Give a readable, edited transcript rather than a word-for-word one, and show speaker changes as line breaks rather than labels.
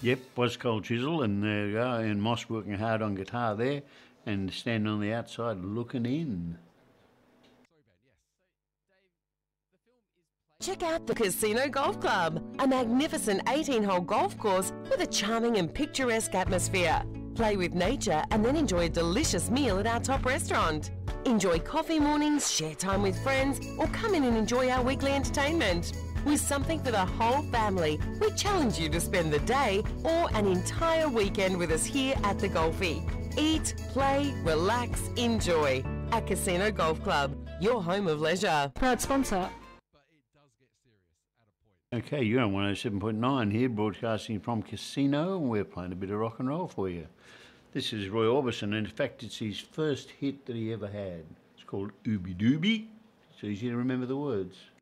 Yep, was Cold Chisel, and there you go, and Moss working hard on guitar there, and standing on the outside looking in.
Check out the Casino Golf Club, a magnificent 18-hole golf course with a charming and picturesque atmosphere. Play with nature and then enjoy a delicious meal at our top restaurant. Enjoy coffee mornings, share time with friends, or come in and enjoy our weekly entertainment. With something for the whole family, we challenge you to spend the day or an entire weekend with us here at the Golfie. Eat, play, relax, enjoy. At Casino Golf Club, your home of leisure.
Proud sponsor.
Okay, you're on 107.9 here, broadcasting from Casino, and we're playing a bit of rock and roll for you. This is Roy Orbison, and in fact it's his first hit that he ever had. It's called Ooby Dooby. It's easy to remember the words.